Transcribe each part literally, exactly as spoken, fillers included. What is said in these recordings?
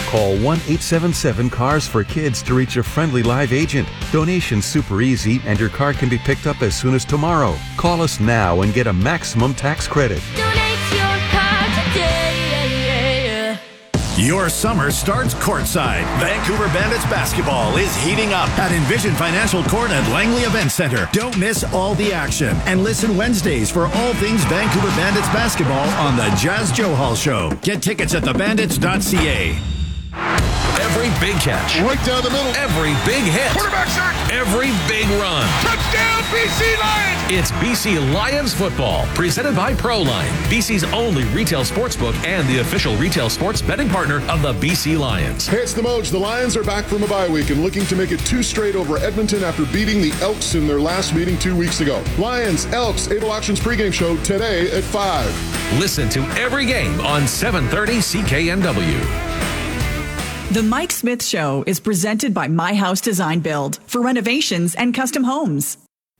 Call one eight seven seven cars for kids to reach a friendly live agent. Donation's super easy and your car can be picked up as soon as tomorrow. Call us now and get a maximum tax credit. Donate your car today. Your summer starts courtside. Vancouver Bandits basketball is heating up at Envision Financial Court at Langley Event Center. Don't miss all the action and listen Wednesdays for all things Vancouver Bandits basketball on the Jazz Joe Hall Show. Get tickets at the bandits dot c a. Every big catch. Right down the middle. Every big hit. Quarterback sack. Every big run. Touchdown, B C Lions! It's B C Lions football, presented by Proline, B C's only retail sportsbook and the official retail sports betting partner of the B C Lions. Hey, it's the Moj. The Lions are back from a bye week and looking to make it two straight over Edmonton after beating the Elks in their last meeting two weeks ago. Lions, Elks, Able Auctions pregame show today at five. Listen to every game on seven thirty C K N W. The Mike Smith Show is presented by My House Design Build for renovations and custom homes.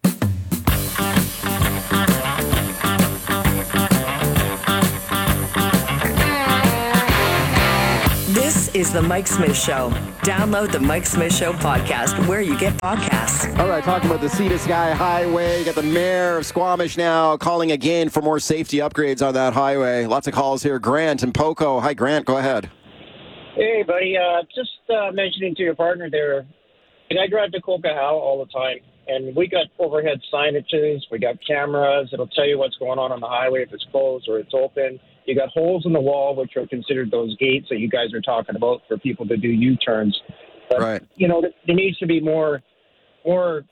This is the Mike Smith Show. Download the Mike Smith Show podcast where you get podcasts. All right, talking about the Sea to Sky Highway. You got the mayor of Squamish now calling again for more safety upgrades on that highway. Lots of calls here. Grant and Poco. Hi, Grant. Go ahead. Hey, buddy. Uh, just uh, mentioning to your partner there, and I drive to Coquihalla all the time, and we got overhead signages. We got cameras. It'll tell you what's going on on the highway, if it's closed or it's open. You got holes in the wall, which are considered those gates that you guys are talking about for people to do U-turns. But, right. you know, there needs to be more, more,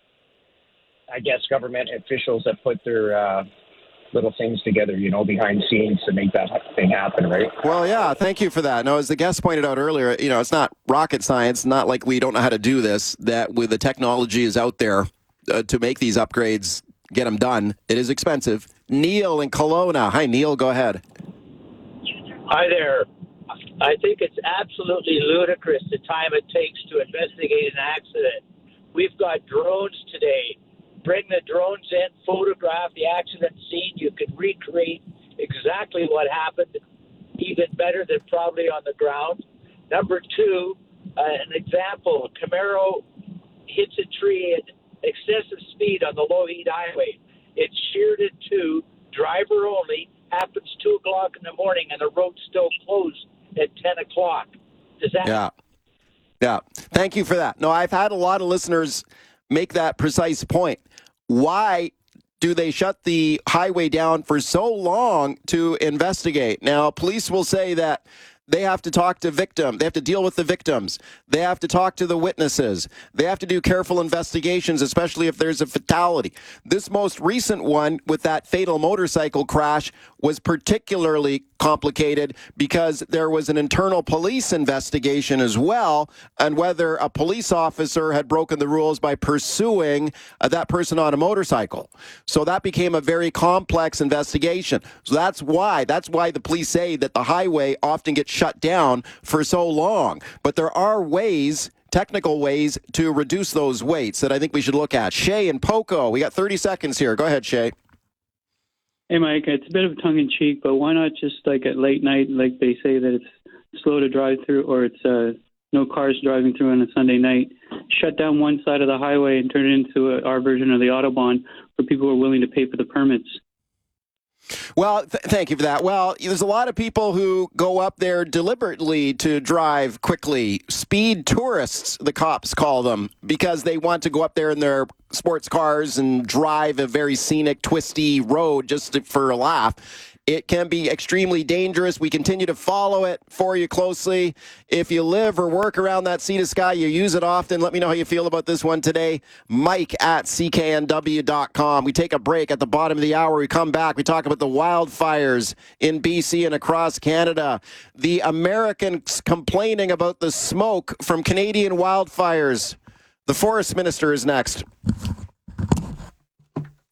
I guess, government officials that put their uh, little things together, you know, behind scenes to make that thing happen, right? Well, yeah, thank you for that. No, as the guest pointed out earlier, you know, it's not rocket science, not like we don't know how to do this, that with the technology is out there uh, to make these upgrades, get them done. It is expensive. Neil in Kelowna. Hi, Neil, go ahead. Hi there. I think it's absolutely ludicrous the time it takes to investigate an accident. We've got drones today. Bring the drones in, photograph the accident scene. You can recreate exactly what happened, even better than probably on the ground. Number two, uh, an example, Camaro hits a tree at excessive speed on the low-heat highway. It's sheared in two, driver only, happens two o'clock in the morning, and the road's still closed at ten o'clock. Does that... Yeah. Yeah. Thank you for that. No, I've had a lot of listeners make that precise point. Why do they shut the highway down for so long to investigate? Now, police will say that they have to talk to victims. They have to deal with the victims. They have to talk to the witnesses. They have to do careful investigations, especially if there's a fatality. This most recent one with that fatal motorcycle crash was particularly complicated because there was an internal police investigation as well on whether a police officer had broken the rules by pursuing uh, that person on a motorcycle. So that became a very complex investigation. So that's why, that's why the police say that the highway often gets shut down for so long. But there are ways, technical ways, to reduce those waits that I think we should look at. Shay and Poco, we got thirty seconds here. Go ahead, Shay. Hey, Mike, it's a bit of tongue-in-cheek, but why not just, like, at late night, like they say that it's slow to drive through or it's uh, no cars driving through on a Sunday night, shut down one side of the highway and turn it into a, our version of the Autobahn for people who are willing to pay for the permits? Well, th- thank you for that. Well, there's a lot of people who go up there deliberately to drive quickly. Speed tourists, the cops call them, because they want to go up there in their sports cars and drive a very scenic, twisty road just to, for a laugh. It can be extremely dangerous. We continue to follow it for you closely. If you live or work around that Sea to Sky, you use it often. Let me know how you feel about this one today. Mike at C K N W dot com. We take a break at the bottom of the hour. We come back. We talk about the wildfires in B C and across Canada. The Americans complaining about the smoke from Canadian wildfires. The Forest Minister is next.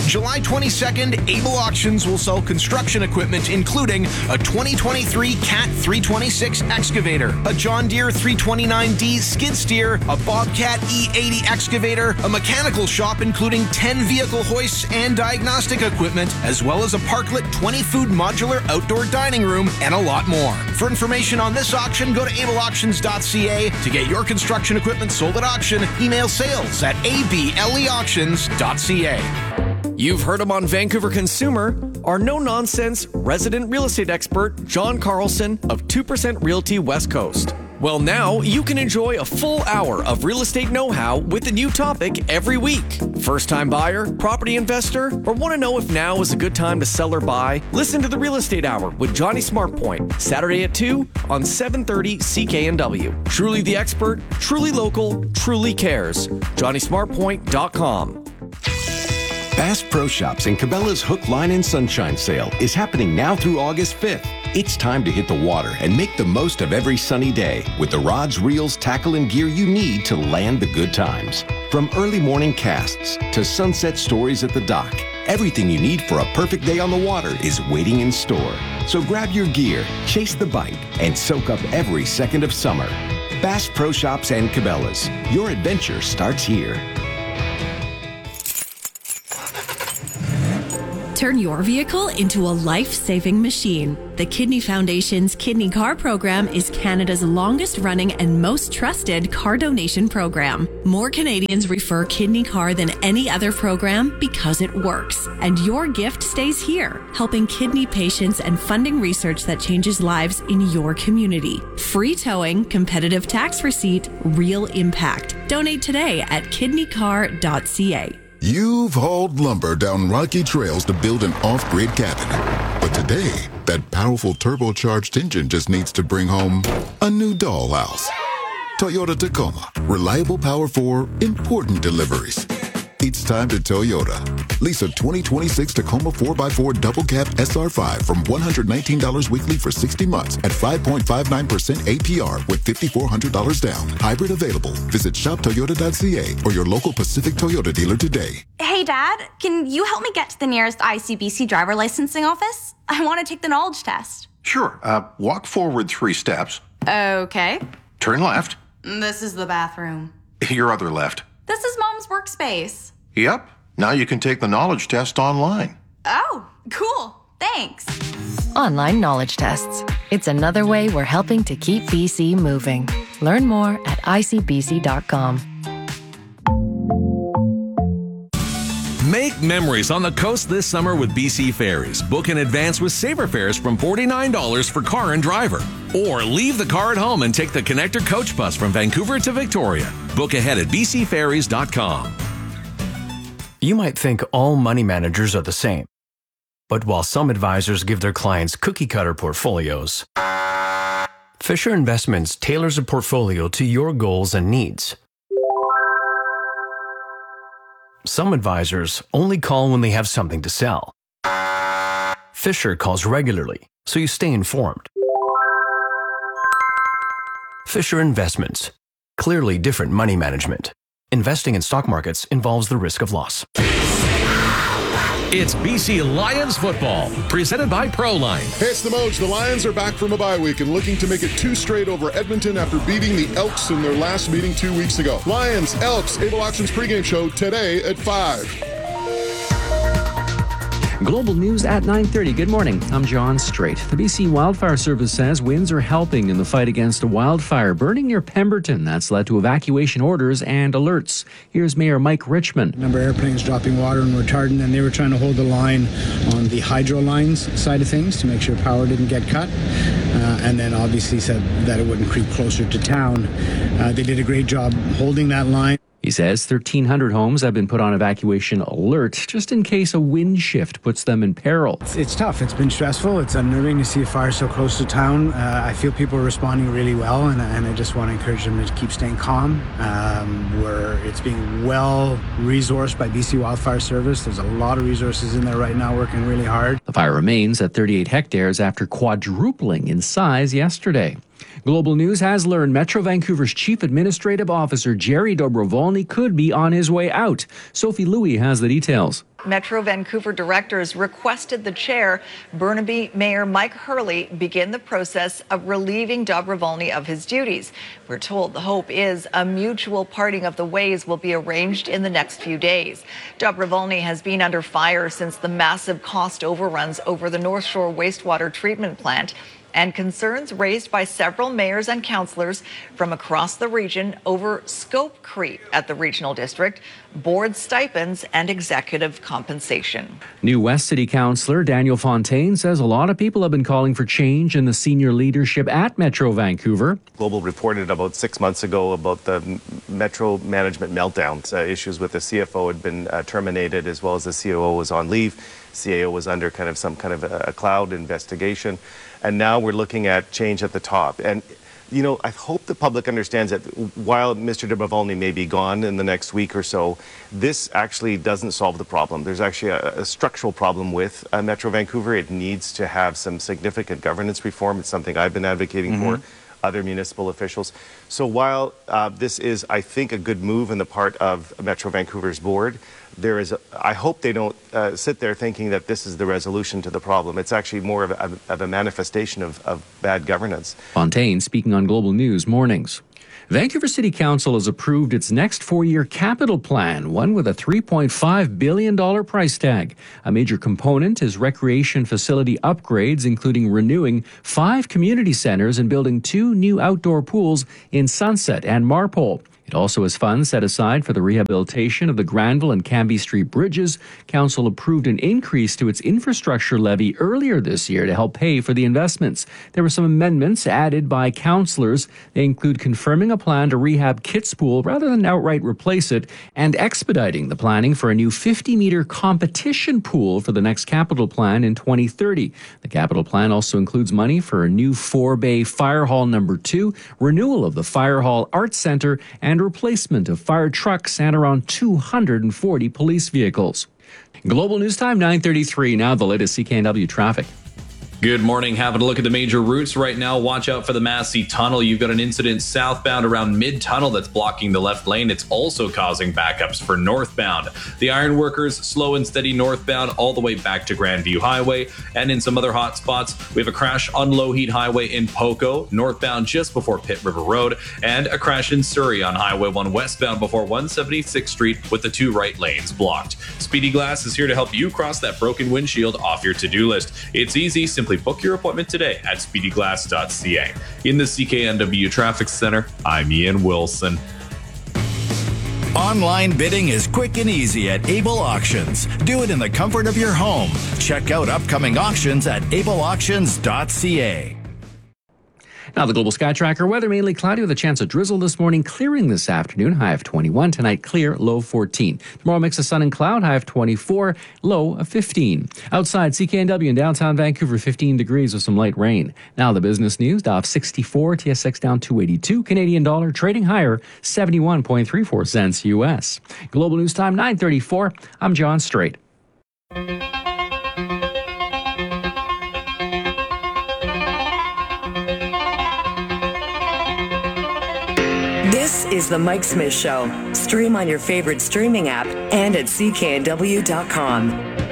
July twenty-second, Able Auctions will sell construction equipment including a twenty twenty-three Cat three twenty-six excavator, a John Deere three twenty-nine D skid steer, a Bobcat E eighty excavator, a mechanical shop including ten vehicle hoists and diagnostic equipment, as well as a Parklet twenty food modular outdoor dining room, and a lot more. For information on this auction, go to able auctions dot c a. To get your construction equipment sold at auction, email sales at a b l e auctions dot c a. You've heard him on Vancouver Consumer. Our no-nonsense resident real estate expert, John Carlson of two percent Realty West Coast. Well, now you can enjoy a full hour of real estate know-how with a new topic every week. First-time buyer, property investor, or want to know if now is a good time to sell or buy? Listen to the Real Estate Hour with Johnny Smartpoint, Saturday at two on seven thirty C K N W. Truly the expert, truly local, truly cares. johnny smartpoint dot com. Bass Pro Shops and Cabela's Hook, Line, and Sunshine Sale is happening now through August fifth. It's time to hit the water and make the most of every sunny day with the rods, reels, tackle, and gear you need to land the good times. From early morning casts to sunset stories at the dock, everything you need for a perfect day on the water is waiting in store. So grab your gear, chase the bite, and soak up every second of summer. Bass Pro Shops and Cabela's. Your adventure starts here. Turn your vehicle into a life-saving machine. The Kidney Foundation's Kidney Car Program is Canada's longest-running and most trusted car donation program. More Canadians refer Kidney Car than any other program because it works. And your gift stays here, helping kidney patients and funding research that changes lives in your community. Free towing, competitive tax receipt, real impact. Donate today at kidney car dot c a. You've hauled lumber down rocky trails to build an off-grid cabin. But today, that powerful turbocharged engine just needs to bring home a new dollhouse. Toyota Tacoma. Reliable power for important deliveries. It's time to Toyota. Lease a twenty twenty-six Tacoma four by four Double Cab S R five from one hundred nineteen dollars weekly for sixty months at five point five nine percent A P R with five thousand four hundred dollars down. Hybrid available. Visit shop toyota dot c a or your local Pacific Toyota dealer today. Hey, Dad, can you help me get to the nearest I C B C driver licensing office? I want to take the knowledge test. Sure. Uh, walk forward three steps. Okay. Turn left. This is the bathroom. Your other left. This is Mom's workspace. Yep. Now you can take the knowledge test online. Oh, cool. Thanks. Online knowledge tests. It's another way we're helping to keep B C moving. Learn more at i c b c dot com. Make memories on the coast this summer with B C Ferries. Book in advance with Saver Fares from forty-nine dollars for car and driver. Or leave the car at home and take the Connector Coach Bus from Vancouver to Victoria. Book ahead at b c ferries dot com. You might think all money managers are the same. But while some advisors give their clients cookie-cutter portfolios, Fisher Investments tailors a portfolio to your goals and needs. Some advisors only call when they have something to sell. Fisher calls regularly, so you stay informed. Fisher Investments. Clearly different money management. Investing in stock markets involves the risk of loss. It's B C Lions football, presented by Proline. Hey, it's the Moj. The Lions are back from a bye week and looking to make it two straight over Edmonton after beating the Elks in their last meeting two weeks ago. Lions, Elks, Able Auctions pregame show today at five. Global news at nine thirty. Good morning. I'm John Strait. The B C Wildfire Service says winds are helping in the fight against a wildfire burning near Pemberton. That's led to evacuation orders and alerts. Here's Mayor Mike Richmond. A number of airplanes dropping water and retardant, and they were trying to hold the line on the hydro lines side of things to make sure power didn't get cut. Uh, and then obviously said that it wouldn't creep closer to town. Uh, they did a great job holding that line. He says thirteen hundred homes have been put on evacuation alert just in case a wind shift puts them in peril. It's, it's tough. It's been stressful. It's unnerving to see a fire so close to town. Uh, I feel people are responding really well, and, and I just want to encourage them to keep staying calm. Um, where it's being well resourced by B C Wildfire Service. There's a lot of resources in there right now working really hard. The fire remains at thirty-eight hectares after quadrupling in size yesterday. Global News has learned Metro Vancouver's Chief Administrative Officer Jerry Dobrovolny could be on his way out. Sophie Louis has the details. Metro Vancouver directors requested the chair, Burnaby Mayor Mike Hurley, begin the process of relieving Dobrovolny of his duties. We're told the hope is a mutual parting of the ways will be arranged in the next few days. Dobrovolny has been under fire since the massive cost overruns over the North Shore wastewater treatment plant, and concerns raised by several mayors and councillors from across the region over scope creep at the regional district, board stipends, and executive compensation. New West City Councillor Daniel Fontaine says a lot of people have been calling for change in the senior leadership at Metro Vancouver. Global reported about six months ago about the Metro management meltdown. Uh, issues with the C F O had been uh, terminated, as well as the C O O was on leave. C A O was under kind of some kind of a, a cloud investigation. And now we're looking at change at the top. And, you know, I hope the public understands that while Mister Dobrovolny may be gone in the next week or so, this actually doesn't solve the problem. There's actually a, a structural problem with uh, Metro Vancouver. It needs to have some significant governance reform. It's something I've been advocating mm-hmm. for, other municipal officials. So while uh, this is, I think, a good move on the part of Metro Vancouver's board, there is, a, I hope they don't uh, sit there thinking that this is the resolution to the problem. It's actually more of a, of a manifestation of, of bad governance. Fontaine speaking on Global News Mornings. Vancouver City Council has approved its next four-year capital plan, one with a three point five billion dollars price tag. A major component is recreation facility upgrades, including renewing five community centers and building two new outdoor pools in Sunset and Marpole. It also has funds set aside for the rehabilitation of the Granville and Cambie Street bridges. Council approved an increase to its infrastructure levy earlier this year to help pay for the investments. There were some amendments added by councillors. They include confirming a plan to rehab Kitts Pool rather than outright replace it, and expediting the planning for a new fifty-meter competition pool for the next capital plan in twenty thirty. The capital plan also includes money for a new four-bay fire hall number two, renewal of the Fire Hall Arts Centre, and and replacement of fire trucks and around two hundred forty police vehicles. Global News Time, nine thirty-three. Now the latest C K N W traffic. Good morning. Having a look at the major routes right now. Watch out for the Massey Tunnel. You've got an incident southbound around Mid-Tunnel that's blocking the left lane. It's also causing backups for northbound. The Ironworkers slow and steady northbound all the way back to Grandview Highway. And in some other hot spots, we have a crash on Lougheed Highway in Poco, northbound just before Pitt River Road, and a crash in Surrey on Highway one westbound before one seventy-sixth Street with the two right lanes blocked. Speedy Glass is here to help you cross that broken windshield off your to-do list. It's easy. Simply book your appointment today at speedy glass dot c a. In the C K N W Traffic Center, I'm Ian Wilson. Online bidding is quick and easy at Able Auctions. Do it in the comfort of your home. Check out upcoming auctions at able auctions dot c a. Now the Global Sky Tracker weather, mainly cloudy with a chance of drizzle this morning, clearing this afternoon, high of twenty-one. Tonight clear, low fourteen. Tomorrow mix of sun and cloud, high of twenty-four, low of fifteen. Outside C K N W in downtown Vancouver, fifteen degrees with some light rain. Now the business news, Dow sixty-four, T S X down two eighty-two, Canadian dollar trading higher, seventy-one point three four cents U S. Global News Time, nine thirty-four. I'm John Strait. This is the Mike Smith Show. Stream on your favorite streaming app and at c k n w dot com.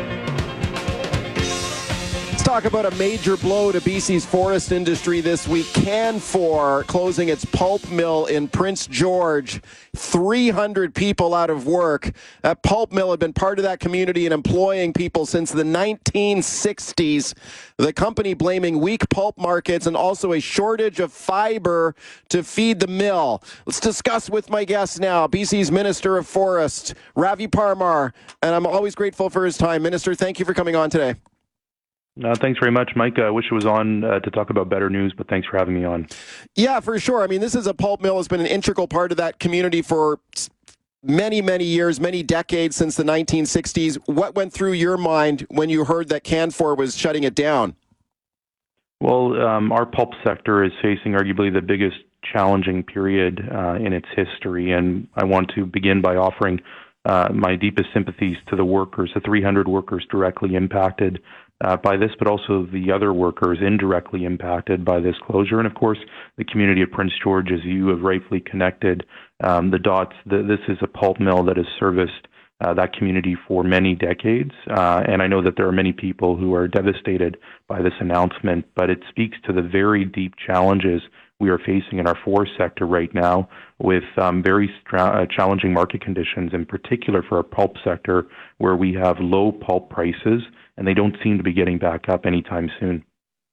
Let's talk about a major blow to B C's forest industry this week. Canfor closing its pulp mill in Prince George. three hundred people out of work. That pulp mill had been part of that community and employing people since the nineteen sixties. The company blaming weak pulp markets and also a shortage of fiber to feed the mill. Let's discuss with my guest now, B C's Minister of Forest, Ravi Parmar. And I'm always grateful for his time. Minister, thank you for coming on today. Uh, thanks very much, Mike. I wish it was on uh, to talk about better news, but thanks for having me on. Yeah, for sure. I mean, this is a pulp mill has been an integral part of that community for many, many years, many decades since the nineteen sixties. What went through your mind when you heard that Canfor was shutting it down? Well, um, our pulp sector is facing arguably the biggest challenging period uh, in its history, and I want to begin by offering Uh, my deepest sympathies to the workers, the three hundred workers directly impacted uh, by this, but also the other workers indirectly impacted by this closure. And of course, the community of Prince George, as you have rightfully connected um, the dots. The, this is a pulp mill that has serviced uh, that community for many decades. Uh, and I know that there are many people who are devastated by this announcement, but it speaks to the very deep challenges we are facing in our forest sector right now with um, very stra- uh, challenging market conditions, in particular for our pulp sector, where we have low pulp prices, and they don't seem to be getting back up anytime soon.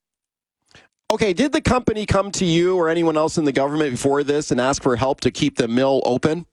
Okay, did the company come to you or anyone else in the government before this and ask for help to keep the mill open?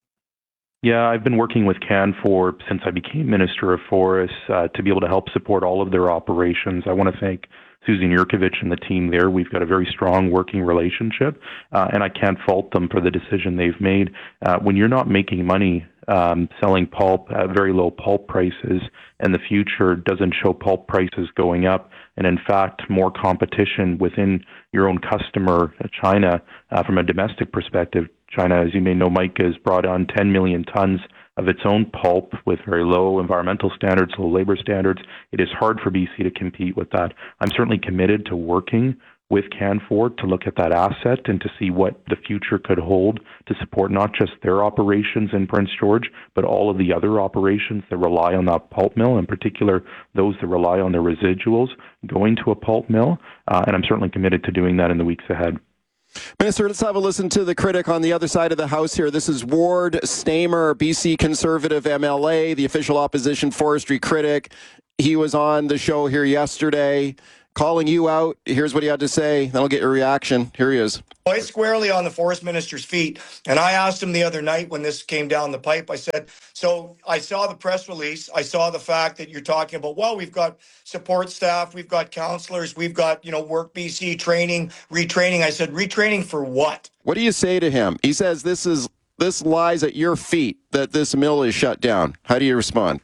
Yeah, I've been working with Canfor since I became Minister of Forests uh, to be able to help support all of their operations. I want to thank Susan Yurkovich and the team there. We've got a very strong working relationship, uh, and I can't fault them for the decision they've made. Uh, when you're not making money um, selling pulp at very low pulp prices, and the future doesn't show pulp prices going up, and in fact, more competition within your own customer, China, uh, from a domestic perspective, China, as you may know, Mike, has brought on ten million tons of its own pulp with very low environmental standards, low labor standards. It is hard for B C to compete with that. I'm certainly committed to working with Canfor to look at that asset and to see what the future could hold to support not just their operations in Prince George, but all of the other operations that rely on that pulp mill, in particular those that rely on the residuals going to a pulp mill. Uh, and I'm certainly committed to doing that in the weeks ahead. Minister, let's have a listen to the critic on the other side of the House here. This is Ward Stamer, B C Conservative M L A, the official opposition forestry critic. He was on the show here yesterday, calling you out. Here's what he had to say. Then I'll get your reaction. Here he is. Quite squarely on the forest minister's feet. And I asked him the other night when this came down the pipe, I said, so I saw the press release. I saw the fact that you're talking about, well, we've got support staff, we've got counselors, we've got, you know, Work B C training, retraining. I said, retraining for what? What do you say to him? He says this is this lies at your feet, that this mill is shut down. How do you respond?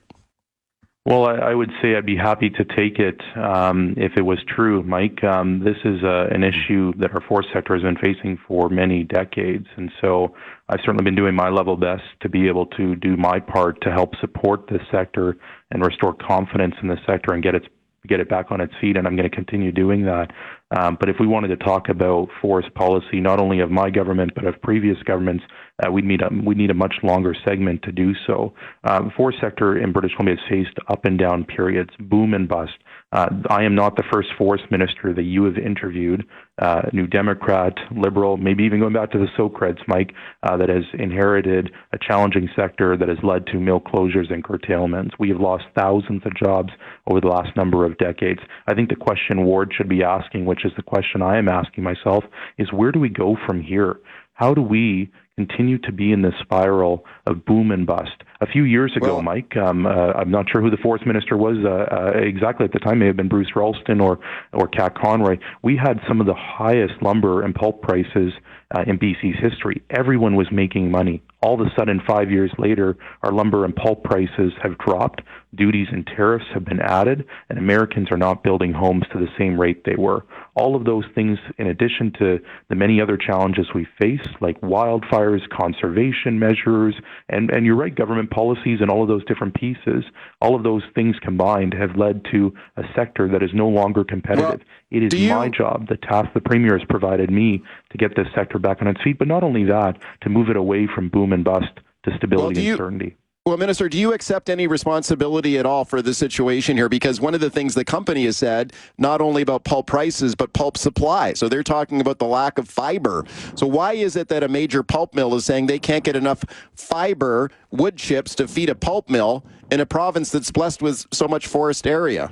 Well, I, I would say I'd be happy to take it um, if it was true, Mike. Um, this is a, an issue that our forest sector has been facing for many decades, and so I've certainly been doing my level best to be able to do my part to help support this sector and restore confidence in the sector and get its get it back on its feet, and I'm going to continue doing that. Um, but if we wanted to talk about forest policy, not only of my government but of previous governments, uh, we'd need a we need a much longer segment to do so. Uh, the forest sector in British Columbia has faced up and down periods, boom and bust. Uh, I am not the first forest minister that you have interviewed, uh, New Democrat, Liberal, maybe even going back to the Socreds, Mike, uh, that has inherited a challenging sector that has led to mill closures and curtailments. We have lost thousands of jobs over the last number of decades. I think the question Ward should be asking, which is the question I am asking myself, is where do we go from here? How do we continue to be in this spiral of boom and bust? A few years ago, well, Mike, um, uh, I'm not sure who the forest minister was uh, uh, exactly at the time. It may have been Bruce Ralston or or Kat Conroy. We had some of the highest lumber and pulp prices uh, in B C's history. Everyone was making money. All of a sudden, five years later, our lumber and pulp prices have dropped. Duties and tariffs have been added, and Americans are not building homes to the same rate they were. All of those things, in addition to the many other challenges we face, like wildfires, conservation measures, and, and you're right, government policies and all of those different pieces, all of those things combined have led to a sector that is no longer competitive. Well, it is you... my job, the task the Premier has provided me to get this sector back on its feet, but not only that, to move it away from boom and bust to stability well, you... and certainty. Well, Minister, do you accept any responsibility at all for the situation here? Because one of the things the company has said, not only about pulp prices, but pulp supply. So they're talking about the lack of fiber. So why is it that a major pulp mill is saying they can't get enough fiber, wood chips, to feed a pulp mill in a province that's blessed with so much forest area?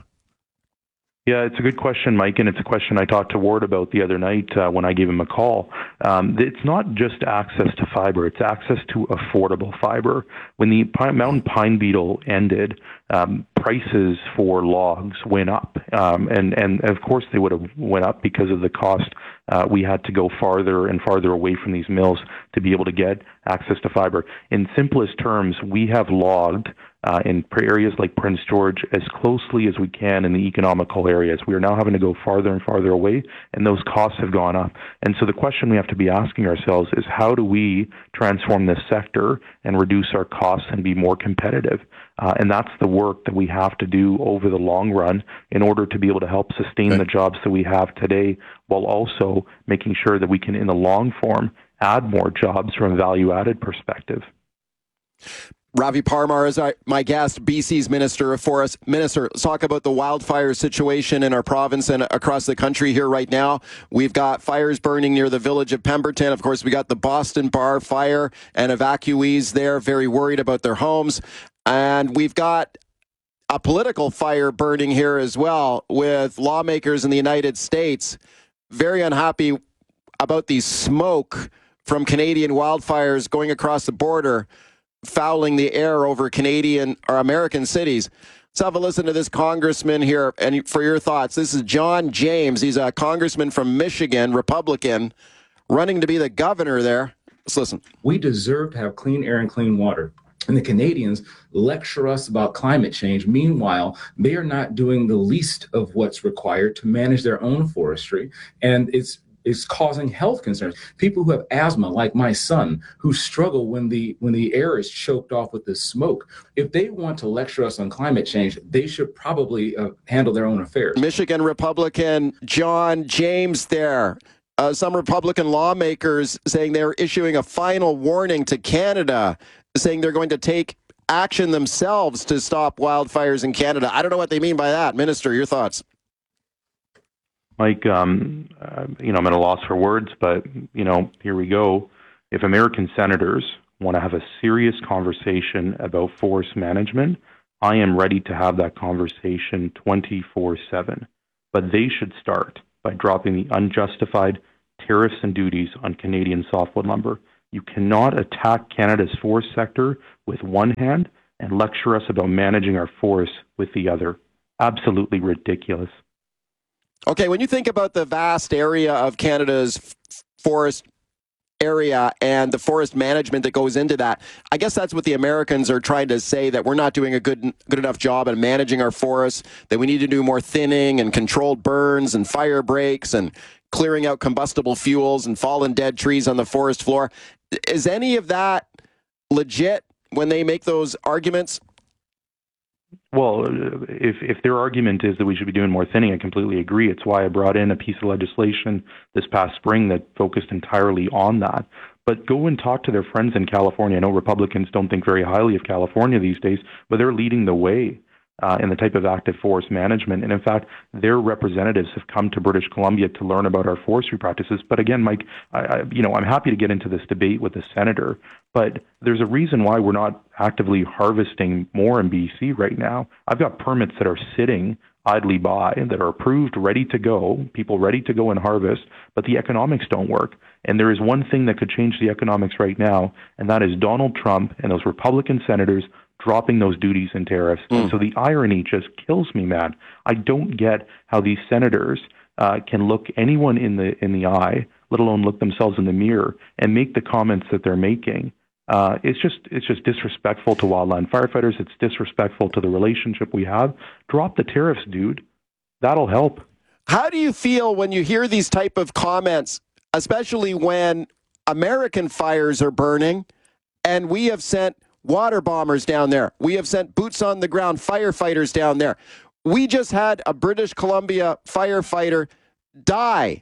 Yeah, it's a good question, Mike, and it's a question I talked to Ward about the other night uh, when I gave him a call. Um, it's not just access to fiber, it's access to affordable fiber. When the pine, mountain pine beetle ended, um, prices for logs went up, um, and, and of course they would have went up because of the cost. Uh, we had to go farther and farther away from these mills to be able to get access to fiber. In simplest terms, we have logged uh, in areas like Prince George as closely as we can in the economical areas. We are now having to go farther and farther away, and those costs have gone up. And so the question we have to be asking ourselves is, how do we transform this sector and reduce our costs and be more competitive? Uh, and that's the work that we have to do over the long run in order to be able to help sustain okay. the jobs that we have today, while also making sure that we can, in the long form, add more jobs from a value-added perspective. Ravi Parmar is our, my guest, B C's Minister of Forests. Minister, let's talk about the wildfire situation in our province and across the country here right now. We've got fires burning near the village of Pemberton. Of course, we got the Boston Bar fire and evacuees there very worried about their homes. And we've got a political fire burning here as well, with lawmakers in the United States very unhappy about the smoke from Canadian wildfires going across the border, fouling the air over Canadian or American cities. Let's have a listen to this congressman here, and for your thoughts. This is John James. He's a congressman from Michigan, Republican, running to be the governor there. Let's listen. We deserve to have clean air and clean water. And the Canadians lecture us about climate change. Meanwhile, they are not doing the least of what's required to manage their own forestry. And it's It's causing health concerns. People who have asthma, like my son, who struggle when the when the air is choked off with the smoke. If they want to lecture us on climate change, they should probably uh, handle their own affairs. Michigan Republican John James there. Uh, some Republican lawmakers saying they're issuing a final warning to Canada, saying they're going to take action themselves to stop wildfires in Canada. I don't know what they mean by that. Minister, your thoughts? Mike, um, uh, you know, I'm at a loss for words, but, you know, here we go. If American senators want to have a serious conversation about forest management, I am ready to have that conversation twenty-four seven. But they should start by dropping the unjustified tariffs and duties on Canadian softwood lumber. You cannot attack Canada's forest sector with one hand and lecture us about managing our forests with the other. Absolutely ridiculous. Okay, when you think about the vast area of Canada's f- forest area and the forest management that goes into that, I guess that's what the Americans are trying to say, that we're not doing a good good enough job at managing our forests, that we need to do more thinning and controlled burns and fire breaks and clearing out combustible fuels and fallen dead trees on the forest floor. Is any of that legit when they make those arguments? Well, if if their argument is that we should be doing more thinning, I completely agree. It's why I brought in a piece of legislation this past spring that focused entirely on that. But go and talk to their friends in California. I know Republicans don't think very highly of California these days, but they're leading the way uh, in the type of active forest management. And in fact, their representatives have come to British Columbia to learn about our forestry practices. But again, Mike, I, I, you know, I'm happy to get into this debate with the senator, but there's a reason why we're not actively harvesting more in B C right now. I've got permits that are sitting idly by, that are approved, ready to go, people ready to go and harvest, but the economics don't work. And there is one thing that could change the economics right now, and that is Donald Trump and those Republican senators dropping those duties and tariffs. Mm. And so the irony just kills me, man. I don't get how these senators uh, can look anyone in the in the eye, let alone look themselves in the mirror, and make the comments that they're making. Uh, it's just it's just disrespectful to wildland firefighters. It's disrespectful to the relationship we have. Drop the tariffs, dude. That'll help. How do you feel when you hear these type of comments, especially when American fires are burning and we have sent water bombers down there? We have sent boots on the ground firefighters down there. We just had a British Columbia firefighter die,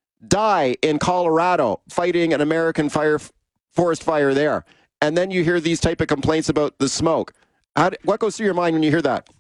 die in Colorado fighting an American fire forest fire there. And then you hear these type of complaints about the smoke. How, what goes through your mind when you hear that?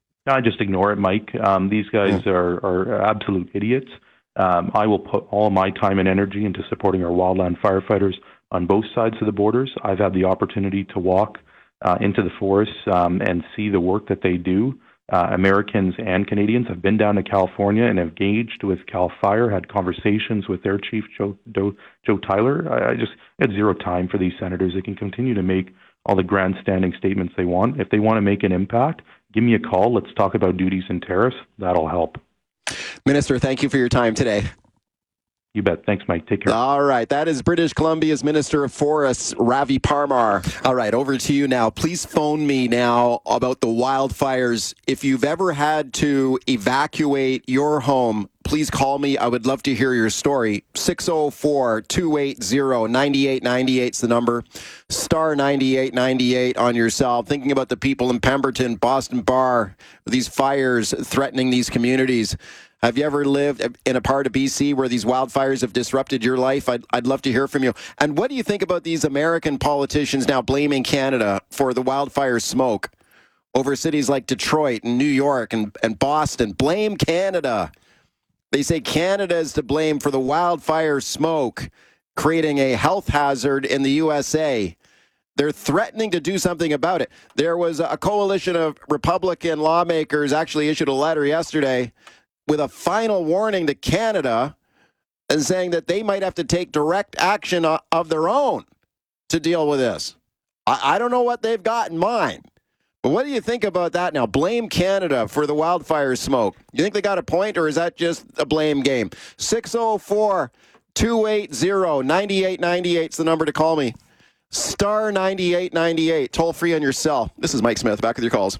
I just ignore it, Mike. Um, these guys mm. are, are absolute idiots. Um, I will put all my time and energy into supporting our wildland firefighters on both sides of the borders. I've had the opportunity to walk uh, into the forests um, and see the work that they do. Uh, Americans and Canadians have been down to California and have engaged with Cal Fire, had conversations with their chief, Joe, Joe, Joe Tyler. I, I just had zero time for these senators. They can continue to make all the grandstanding statements they want. If they want to make an impact, give me a call. Let's talk about duties and tariffs. That'll help. Minister, thank you for your time today. You bet. Thanks, Mike. Take care. All right. That is British Columbia's Minister of Forests, Ravi Parmar. All right. Over to you now. Please phone me now about the wildfires. If you've ever had to evacuate your home, please call me. I would love to hear your story. six oh four, two eight zero, nine eight nine eight is the number. Star ninety-eight ninety-eight on your cell. Thinking about the people in Pemberton, Boston Bar, these fires threatening these communities. Have you ever lived in a part of B C where these wildfires have disrupted your life? I'd, I'd love to hear from you. And what do you think about these American politicians now blaming Canada for the wildfire smoke over cities like Detroit and New York and, and Boston? Blame Canada. They say Canada is to blame for the wildfire smoke, creating a health hazard in the U S A. They're threatening to do something about it. There was a coalition of Republican lawmakers actually issued a letter yesterday with a final warning to Canada and saying that they might have to take direct action of their own to deal with this. I, I don't know what they've got in mind, but what do you think about that now? Blame Canada for the wildfire smoke. You think they got a point, or is that just a blame game? six oh four, two eight zero, nine eight nine eight is the number to call me. Star ninety-eight ninety-eight, toll free on your cell. This is Mike Smith, back with your calls.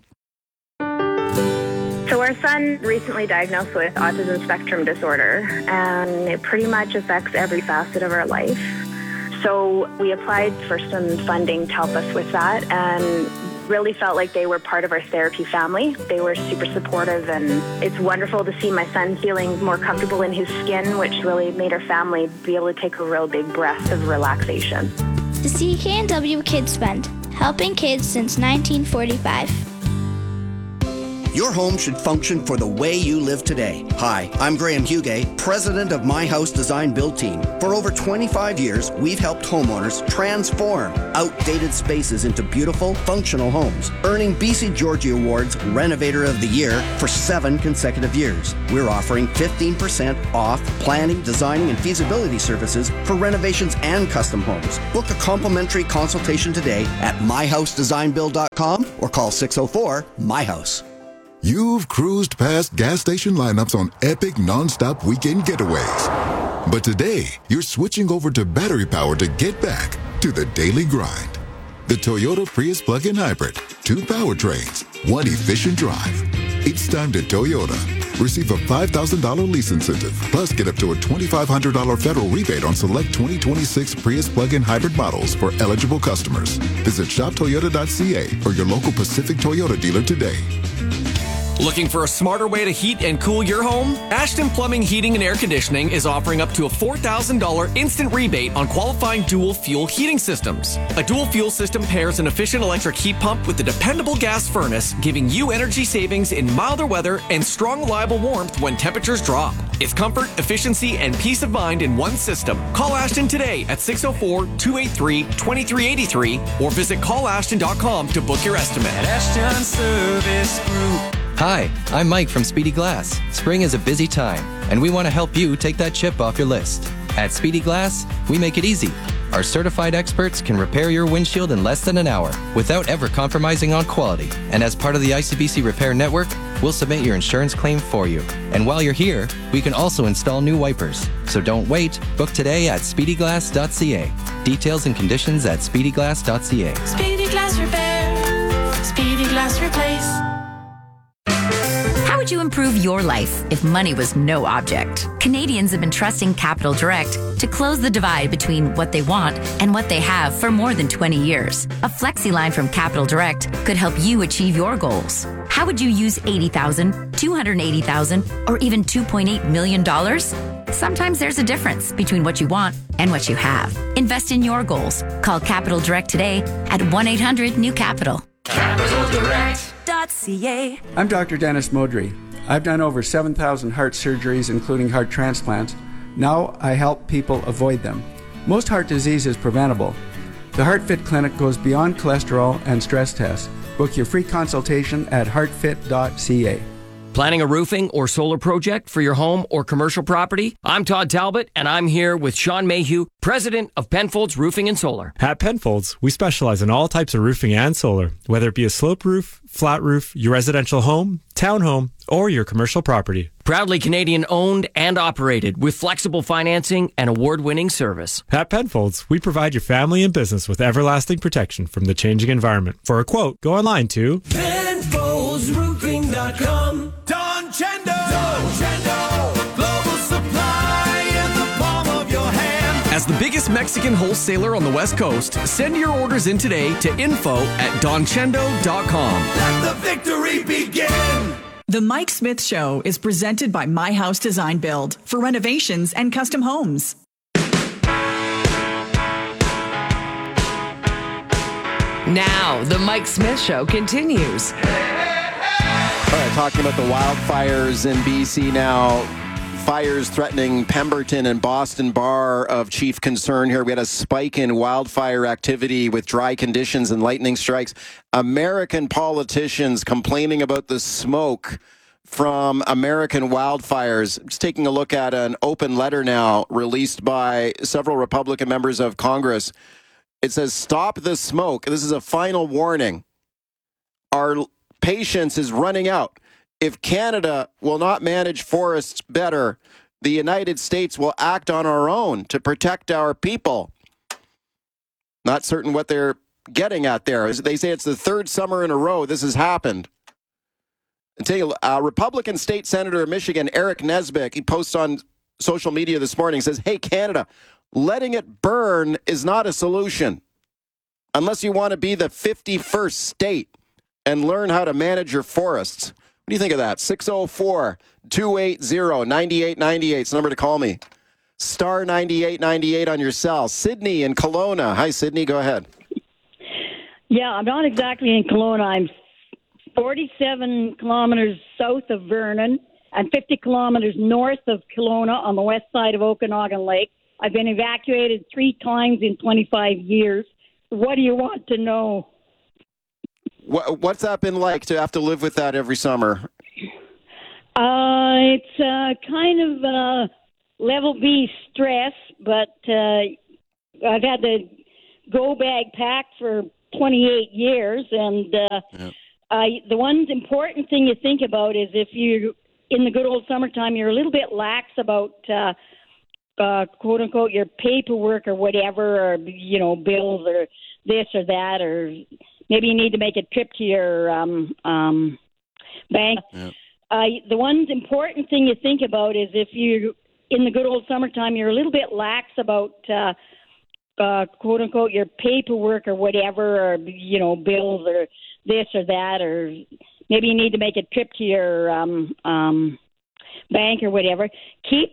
So our son recently diagnosed with autism spectrum disorder, and it pretty much affects every facet of our life. So we applied for some funding to help us with that, and really felt like they were part of our therapy family. They were super supportive, and it's wonderful to see my son feeling more comfortable in his skin, which really made our family be able to take a real big breath of relaxation. The C K N W Kids Fund, helping kids since nineteen forty-five. Your home should function for the way you live today. Hi, I'm Graham Hugay, president of My House Design Build Team. For over twenty-five years, we've helped homeowners transform outdated spaces into beautiful, functional homes, earning B C Georgie Awards Renovator of the Year for seven consecutive years. We're offering fifteen percent off planning, designing, and feasibility services for renovations and custom homes. Book a complimentary consultation today at my house design build dot com or call six oh four, M Y house. You've cruised past gas station lineups on epic non-stop weekend getaways. But today, you're switching over to battery power to get back to the daily grind. The Toyota Prius Plug-in Hybrid. Two powertrains, one efficient drive. It's time to Toyota. Receive a five thousand dollars lease incentive, plus get up to a twenty-five hundred dollars federal rebate on select twenty twenty-six Prius plug-in hybrid models for eligible customers. Visit shop toyota dot c a or your local Pacific Toyota dealer today. Looking for a smarter way to heat and cool your home? Ashton Plumbing, Heating and Air Conditioning is offering up to a four thousand dollars instant rebate on qualifying dual fuel heating systems. A dual fuel system pairs an efficient electric heat pump with a dependable gas furnace, giving you energy savings in milder weather and strong, reliable warmth when temperatures drop. It's comfort, efficiency, and peace of mind in one system. Call Ashton today at six oh four, two eight three, two three eight three or visit call ashton dot com to book your estimate. At Ashton Service Group. Hi, I'm Mike from Speedy Glass. Spring is a busy time, and we want to help you take that chip off your list. At Speedy Glass, we make it easy. Our certified experts can repair your windshield in less than an hour without ever compromising on quality. And as part of the I C B C Repair Network, we'll submit your insurance claim for you. And while you're here, we can also install new wipers. So don't wait. Book today at speedy glass dot c a. Details and conditions at speedy glass dot c a. Speedy Glass Repair. Speedy Glass Replace. How would you improve your life if money was no object? Canadians have been trusting Capital Direct to close the divide between what they want and what they have for more than twenty years. A flexi line from Capital Direct could help you achieve your goals. How would you use eighty thousand dollars, two hundred eighty thousand dollars, or even two point eight million dollars? Sometimes there's a difference between what you want and what you have. Invest in your goals. Call Capital Direct today at one eight hundred new capital. Capital Direct. .ca. I'm Doctor Dennis Modry. I've done over seven thousand heart surgeries, including heart transplants. Now I help people avoid them. Most heart disease is preventable. The HeartFit Clinic goes beyond cholesterol and stress tests. Book your free consultation at heart fit dot c a. Planning a roofing or solar project for your home or commercial property? I'm Todd Talbot, and I'm here with Sean Mayhew, president of Penfolds Roofing and Solar. At Penfolds, we specialize in all types of roofing and solar, whether it be a sloped roof, flat roof, your residential home, townhome, or your commercial property. Proudly Canadian owned and operated with flexible financing and award-winning service. At Penfolds, we provide your family and business with everlasting protection from the changing environment. For a quote, go online to Penfolds Roofing dot com. Don Chendo. Don Chendo. Global supply in the palm of your hand. As the biggest Mexican wholesaler on the West Coast, send your orders in today to info at don chendo dot com. Let the victory begin. The Mike Smith Show is presented by My House Design Build for renovations and custom homes. Now, the Mike Smith Show continues. All right, talking about the wildfires in B C now. Fires threatening Pemberton and Boston Bar of chief concern here. We had a spike in wildfire activity with dry conditions and lightning strikes. American politicians complaining about the smoke from American wildfires. Just taking a look at an open letter now released by several Republican members of Congress. It says, "Stop the smoke. This is a final warning. Our patience is running out. If Canada will not manage forests better, the United States will act on our own to protect our people." Not certain what they're getting at there. They say it's the third summer in a row this has happened. I'll tell you, uh, Republican State Senator of Michigan, Eric Nesbitt, he posts on social media this morning, says, "Hey, Canada, letting it burn is not a solution unless you want to be the fifty-first state and learn how to manage your forests." What do you think of that? six oh four, two eight zero, nine eight nine eight. It's the number to call me. Star ninety-eight ninety-eight on your cell. Sydney in Kelowna. Hi, Sydney. Go ahead. Yeah, I'm not exactly in Kelowna. I'm forty-seven kilometers south of Vernon and fifty kilometers north of Kelowna on the west side of Okanagan Lake. I've been evacuated three times in twenty-five years. What do you want to know? What, what's that been like to have to live with that every summer? Uh, it's uh, kind of uh, level B stress, but uh, I've had the go bag packed for twenty-eight years, and uh, yep. I, the one important thing you think about is if you're in the good old summertime, you're a little bit lax about uh, uh, quote unquote your paperwork or whatever, or you know bills or this or that, or maybe you need to make a trip to your um, um, bank. Yep. Uh, the one important thing you think about is if you're in the good old summertime, you're a little bit lax about uh, uh, quote unquote your paperwork or whatever, or you know bills or this or that, or maybe you need to make a trip to your um, um, bank or whatever. Keep